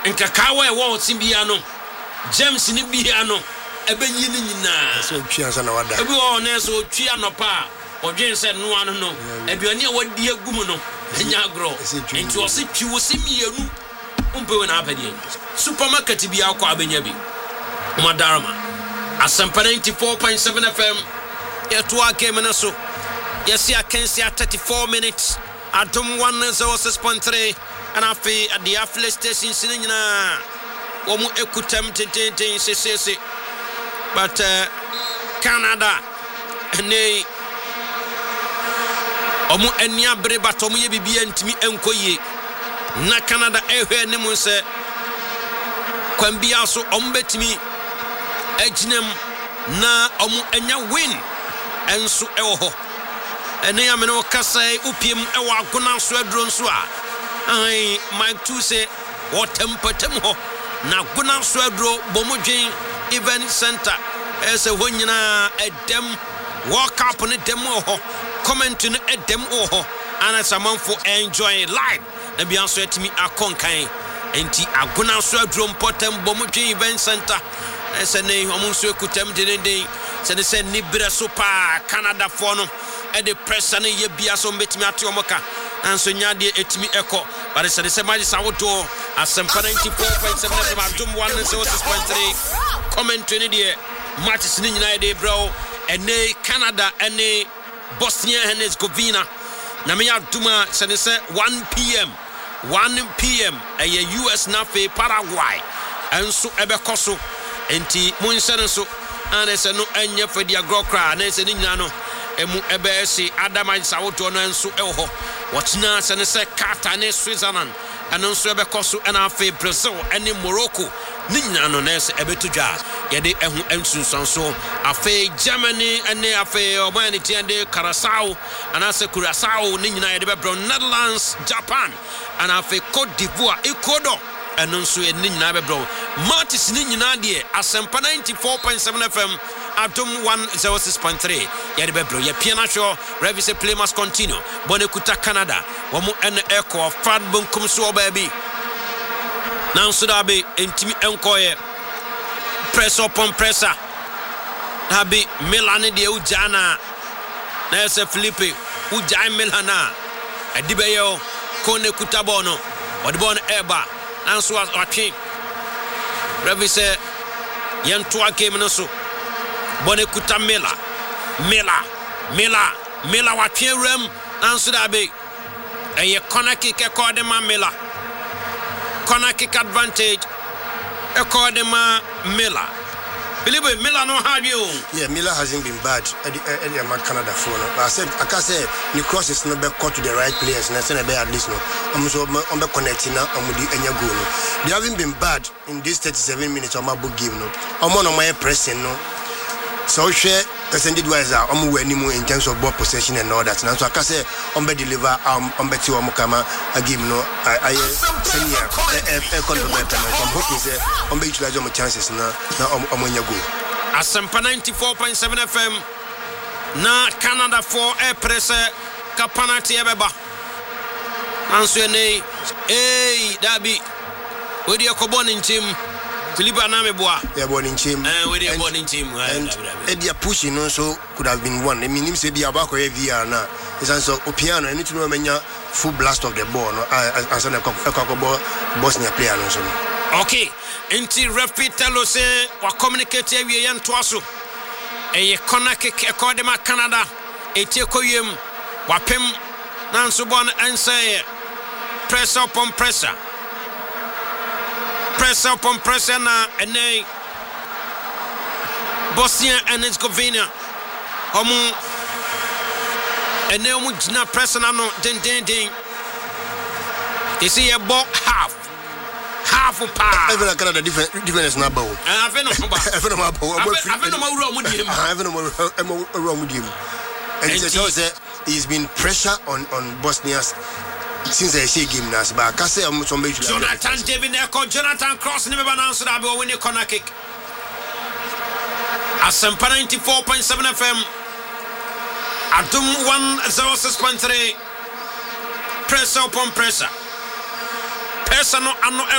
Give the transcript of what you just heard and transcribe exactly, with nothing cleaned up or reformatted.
nkakawa e wo sibia no James ni bia no ebeyi ni nyina so twia sa na wada ebi wo na so twia no pa odwen se no ano no ebiani a wadi agum no nya agro enti o se twiwo se mienu umpewe na apedi supermarket bia akwa abenya bi Madarama Asampa ninety-four point seven F M yeto ake menaso yesi akensi at thirty-four minutes Adom one oh six point three and afi at the affiliate station sinina omu ekutam tenten sesese but uh, Canada ne omu enia bre but omu ye bibia ntimi enkoye na Canada ehwe ne mu se kwambia so omu betimi ejinem na omu enya win enso ewo ho ene ya me no kasai upiem ewo agona so adro nso a ai Mike two say wotempatem ho na agona so adro bomodwen event center ese ho nyina edem walk up ne dem ho comment ne edem ho ana samanfo enjoy live na bia so etimi akonkan enti agona so adro mpotem bomodwen event center ese ne omu so ekutem denenden se ne se ni bre so pa Canada for no e de pressure ne ye bia so mbetimi ate omoka anso nyade etimi eko bare se se maji sawoto Asampa ninety-four point seven F M Adom one oh six point three comment ni de matches ni nyina de bro ene Canada ene Bosnia and Herzegovina na me aduma se ne se one p m one p m e U S na fe Paraguay enso ebekoso enti munsere so anese no enye fadi agrokra anese ni nyina no emu ebesi Adama sawoto no enso eho watna se ne se Qatar ne Switzerland anonso ebekoso na afi Brazil ene Morocco ni nyina no nese ebetudwa yede ehu ensunsanso afi Germany ene afi omani tiende Curacao anase Curacao ni nyina yede bebro Netherlands Japan ana afi Cote d'Ivoire Ecuador anonso e ni nyina bebro Martis ni nyina de Asampa ninety-four point seven F M Adom one oh six point three yede bebro ye piana show revise play must continue bonekuta Canada womu en echo fad bunkum so baby nanso da be entimi enkoye press upon pressure da be Milan de ujana na ese Felipe ujai Milana edibeyo konekuta bono odibon eba nanso atwe revise yento game no so bonekuta Mila Mila Mila Mila watwe rem nanso da be eye corner kick e call dem Mila corner kick advantage e call dem Mila believe Mila no have you yeah Mila hasn't been bad at the at the Canada for no but I said I can say the crosses no be cut to the right players na say na be at least no am so on be connecting na am di enya goal no they haven't been bad in this thirty-seven minutes on my book game no am on my pressing no so share percentage wise am we animu in terms of ball possession and all that na so I can say on be deliver um on be ti o kama a game no I I senior e e contribute I'm hoping say on be utilize my chances na na am enya goal Asampa ninety-four point seven F M na Canada for air press kapanati ebeba anso ene eh dabi we dey kobon ntim Philippe Anameboa yeah born in team eh we dey born in team and they are pushing no so could have been one I mean him say be abako e V R na is so opiano any to know menya full blast of the ball no answer the ball Bosnia player no so okay enti referee tell us wa communicate awie ye nto aso eye corner kick e call dem Canada etie koyem wapem nanso bon answer press up on pressure press up on pressure na ene Bosnia and Herzegovina omu ene omu jina pressure na no den den den they say a ball half half pa even Canada different difference na bawo I feel no ba I feel no ba I feel no ma wura mu diem I feel no ma wura mu diem and it says he's been pressure on on Bosnia's since I say game nas ba ka say am so be Jonathan David Echo Jonathan Cross ni me ba na answer da be win the corner kick Asampa ninety-four point seven F M Adom one oh six point three press upon pressure pressure no ano